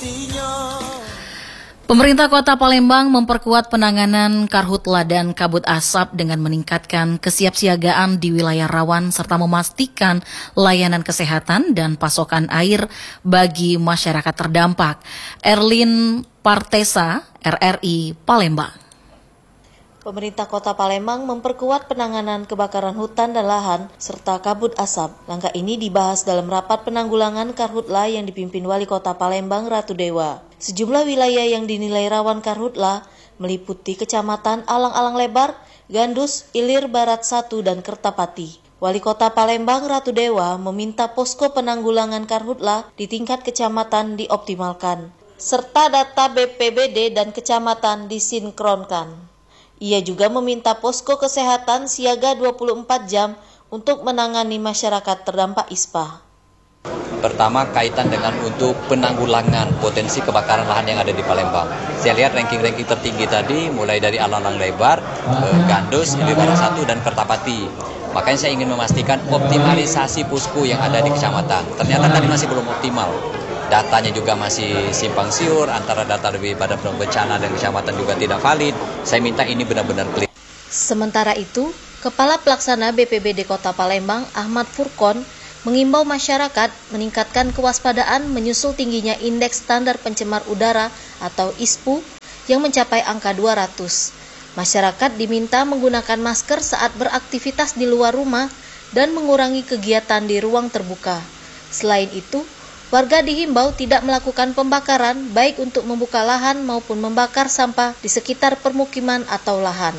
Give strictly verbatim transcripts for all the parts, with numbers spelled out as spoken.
Pemerintah Kota Palembang memperkuat penanganan karhutla dan kabut asap dengan meningkatkan kesiapsiagaan di wilayah rawan serta memastikan layanan kesehatan dan pasokan air bagi masyarakat terdampak. Erlin Partesa, R R I Palembang. Pemerintah Kota Palembang memperkuat penanganan kebakaran hutan dan lahan serta kabut asap. Langkah ini dibahas dalam rapat penanggulangan karhutla yang dipimpin Wali Kota Palembang Ratu Dewa. Sejumlah wilayah yang dinilai rawan karhutla meliputi Kecamatan Alang-Alang Lebar, Gandus, Ilir Barat satu, dan Kertapati. Wali Kota Palembang Ratu Dewa meminta posko penanggulangan karhutla di tingkat kecamatan dioptimalkan, serta data B P B D dan kecamatan disinkronkan. Ia juga meminta posko kesehatan siaga dua puluh empat jam untuk menangani masyarakat terdampak ispa. Pertama, kaitan dengan untuk penanggulangan potensi kebakaran lahan yang ada di Palembang. Saya lihat ranking-ranking tertinggi tadi mulai dari Alang-Alang Lebar, Gandus, Ilir Barat satu, dan Kertapati. Makanya saya ingin memastikan optimalisasi posko yang ada di kecamatan. Ternyata tadi masih belum optimal. Datanya juga masih simpang siur, antara data lebih pada bencana dan kecamatan juga tidak valid. Saya minta ini benar-benar clear. Sementara itu, Kepala Pelaksana B P B D Kota Palembang Ahmad Furkon mengimbau masyarakat meningkatkan kewaspadaan menyusul tingginya indeks standar pencemar udara atau I S P U yang mencapai angka dua ratus. Masyarakat diminta menggunakan masker saat beraktivitas di luar rumah dan mengurangi kegiatan di ruang terbuka. Selain itu, warga dihimbau tidak melakukan pembakaran baik untuk membuka lahan maupun membakar sampah di sekitar permukiman atau lahan.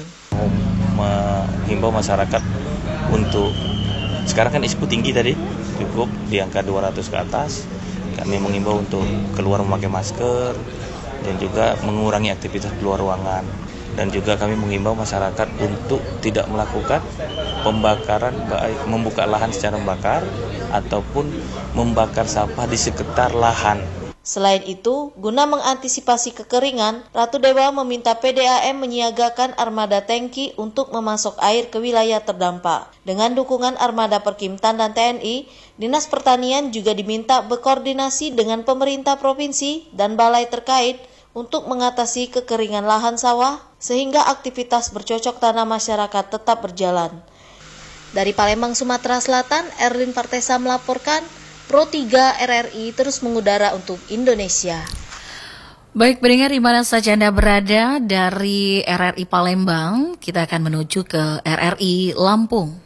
Menghimbau masyarakat untuk, sekarang kan I S P U tinggi tadi, cukup di angka dua ratus ke atas. Kami menghimbau untuk keluar memakai masker dan juga mengurangi aktivitas keluar ruangan. Dan juga kami menghimbau masyarakat untuk tidak melakukan pembakaran, baik membuka lahan secara membakar ataupun membakar sampah di sekitar lahan. Selain itu, guna mengantisipasi kekeringan, Ratu Dewa meminta P D A M menyiagakan armada tangki untuk memasok air ke wilayah terdampak. Dengan dukungan armada Perkimtan dan T N I, Dinas Pertanian juga diminta berkoordinasi dengan pemerintah provinsi dan balai terkait untuk mengatasi kekeringan lahan sawah sehingga aktivitas bercocok tanam masyarakat tetap berjalan. Dari Palembang, Sumatera Selatan, Erlin Partesa melaporkan, Pro tiga R R I terus mengudara untuk Indonesia. Baik, pendengar di mana saja Anda berada, dari R R I Palembang, kita akan menuju ke R R I Lampung.